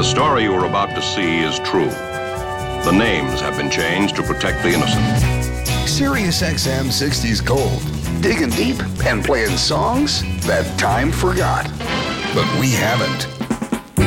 The story you are about to see is true. The names have been changed to protect the innocent. Sirius XM 60s Gold. Digging deep and playing songs that time forgot. But we haven't.